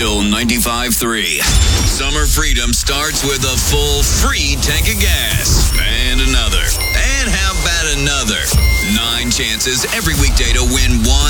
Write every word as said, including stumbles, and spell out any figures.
Still ninety-five point three. Summer freedom starts with a full free tank of gas. And another. And how about another? Nine chances every weekday to win one